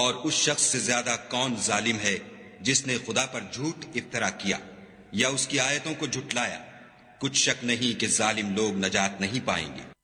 और उस शख्स से ज्यादा कौन जालिम है जिसने खुदा पर झूठ इफ्तरा किया या उसकी आयतों को झुटलाया। कुछ शक नहीं कि जालिम लोग नजात नहीं पाएंगे।